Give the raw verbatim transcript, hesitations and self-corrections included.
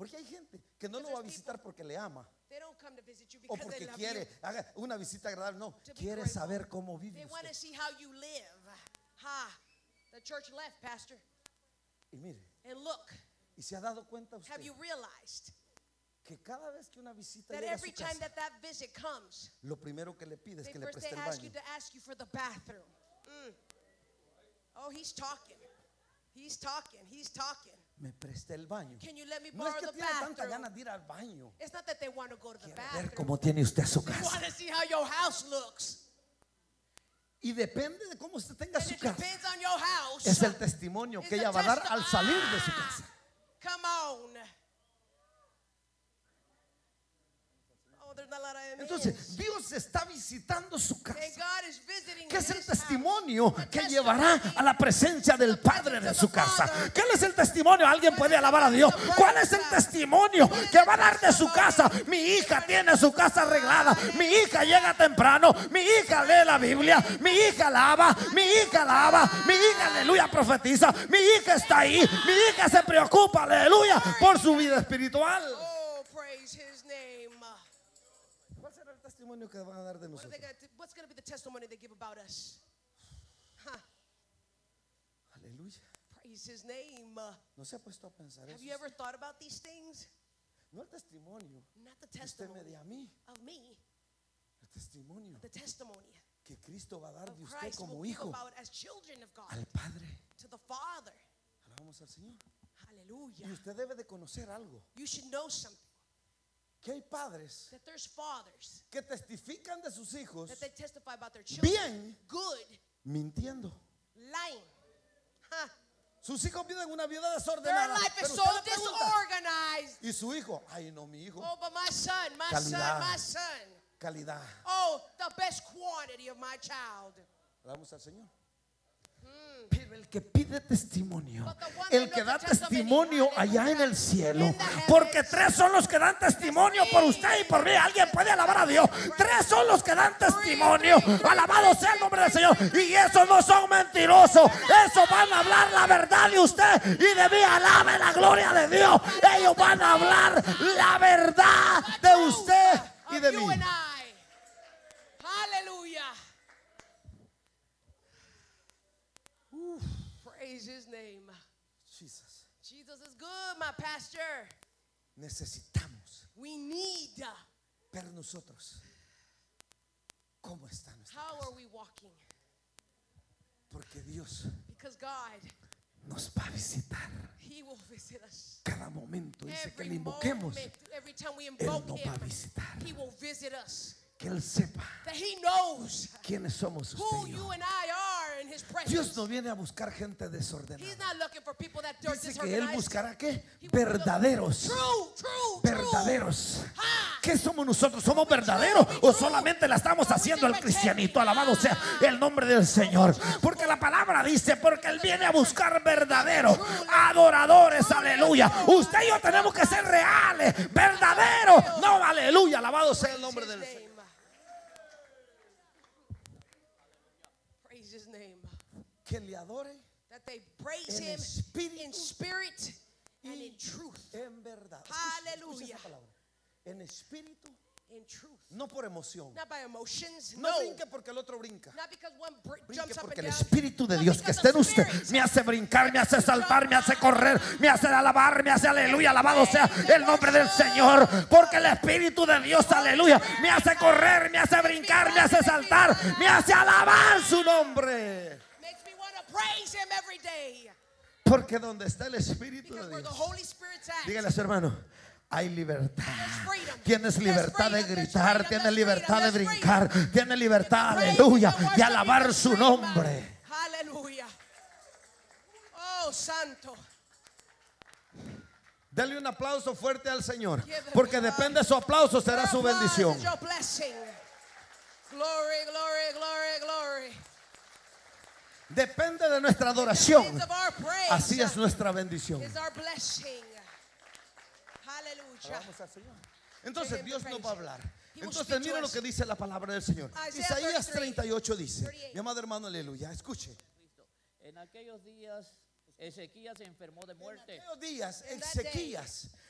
Porque hay gente que no lo va a visitar porque le ama They don't come to visit you o because they porque love quiere you. haga una visita agradable. No, To be quiere grateful. saber cómo vive They want to usted. see how you live. Ha. The church left, Pastor. Y mire, And look, y se ha dado cuenta have usted you realized que cada vez que una visita that llega a every su time casa, that that visit comes, lo primero que le pide es they que le first preste they el ask you baño. to ask you for the bathroom. Mm. Oh, he's talking. He's talking. He's talking. Me preste el baño. Can you let me No es borrow que the tiene tanta bathroom? ganas de ir al baño. It's not that they want to go to the Quiere ver bathroom. cómo tiene usted su They casa. want to see how your house looks. Y depende de cómo usted tenga And su it casa. depends on your house. Es el testimonio It's que the ella va a dar testi- al salir de su Ah, casa. Come on. Oh, there's not a lot of amens. Entonces, Dios está visitando su And casa. God is visiting ¿Qué es el his house. testimonio The que testimony llevará a la presencia del Padre de su casa? ¿Qué es el testimonio? Alguien puede alabar a Dios. ¿Cuál es el testimonio que va a dar de su casa? Mi hija tiene su casa arreglada. Mi hija llega temprano. Mi hija lee la Biblia. Mi hija lava. Mi hija lava. Mi hija, aleluya, profetiza. Mi hija está ahí. Mi hija se preocupa, aleluya, por su vida espiritual. Oh, praise his name. ¿Cuál será el testimonio que van a dar de What are they nosotros? gonna t- what's going to be the testimony they give about us? Huh. Aleluya. Praise his name. ¿No se ha puesto a pensar Have eso? you ever thought about these things? No el testimonio Not the que usted me testimony dé a mí. of me, El testimonio the testimony que Cristo va a dar of de usted Christ will como give hijo about as children of God al Padre. to the Father. Alabamos al Señor. Hallelujah. Y usted debe de conocer algo. You should know something, Que hay padres that there's fathers que testifican de sus hijos that they testify about their children bien good, mintiendo. lying. Huh. Sus hijos viven una vida Their desordenada. life is Pero so usted le pregunta, disorganized. y su hijo, ay no, mi hijo, Oh, but my son, my Calidad. son, my son. calidad. Oh, the best quantity of my child. Alabamos al Señor. Pero el que pide testimonio, But the one el that que da knows the testimony, testimonio allá en el hallelujah, cielo, in the heavens. porque tres son los que dan testimonio por usted y por mí. Alguien puede alabar a Dios. Tres son los que dan testimonio. Alabado sea el nombre del Señor. Y esos no son mentirosos. Esos van a hablar la verdad de usted y de mí. Alabe la gloria de Dios. Ellos van a hablar la verdad de usted y Of de you mí. and I. Hallelujah. Praise his name. Jesus. Jesus is good, my pastor. Necesitamos We need. ver nosotros cómo está nuestra How casa. are we walking? Porque Dios Because God, nos va a visitar he will visit us. cada momento. Dice que Every le invoquemos, moment, every time we Él invoke nos va a him, visitar. he will visit us. Que Él sepa That he knows quiénes somos who usted y you yo. and I are in his presence. Dios no viene a buscar gente He's desordenada. not looking for people that are Dice que Él disorganized. buscará ¿qué? He will look- Verdaderos. True, true, true. Verdaderos. Ah. ¿Qué somos nosotros? ¿Somos verdaderos o solamente la estamos haciendo el cristianito? Alabado sea el nombre del Señor. Porque la palabra dice, porque Él viene a buscar verdaderos, adoradores, aleluya. Usted y yo tenemos que ser reales, verdaderos. No, aleluya, alabado sea el nombre His del name. Señor. Praise his name. Que le adore That they praise en him espíritu in spirit and in truth. en verdad. Aleluya. Escuche esa palabra. En espíritu, In truth. no por emoción. Not by emotions. No No. brinque porque el otro brinca. Not because one br- Brinque jumps up porque and el down. Espíritu de Not Dios que because está en of usted spirit. me hace brincar, me hace saltar, me hace correr, me hace alabar, me hace aleluya, alabado sea el nombre del Señor. Porque el Espíritu de Dios, aleluya, me hace correr, me hace brincar, me hace saltar, me hace alabar su nombre. Makes me want to praise him every day. Porque donde está el Espíritu Because de where the Dios, Holy Spirit's at. dígale a su hermano, hay libertad. There's freedom. Tienes There's libertad de freedom, there's gritar, freedom, tienes there's libertad de freedom, there's brincar, freedom. tienes libertad, Praise aleluya, and worship de in alabar the su freedom. nombre. Hallelujah. Oh, santo. Dale un aplauso fuerte al Señor, Give him porque God. depende de su aplauso será Your su applause bendición. is your blessing. Glory, glory, glory, glory. Depende de nuestra adoración. Depends of our praise. Así es nuestra bendición. Is our blessing. Hallelujah. Alabamos al Señor. Entonces Dios nos va a hablar. He will Entonces speak to mire lo us. que dice la palabra del Señor. Isaiah Isaías thirty-three, treinta y ocho dice, thirty-eight. mi amado hermano, aleluya, escuche. Cristo. En aquellos días Ezequías se enfermó de En muerte. aquellos días In that Ezequías